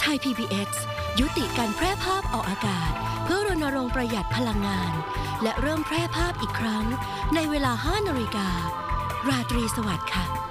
ไทย PBS ยุติการแพร่ภาพออกอากาศเพื่อรณรงค์ประหยัดพลังงานและเริ่มแพร่ภาพอีกครั้งในเวลา 5 นาฬิการาตรีสวัสดิ์ค่ะ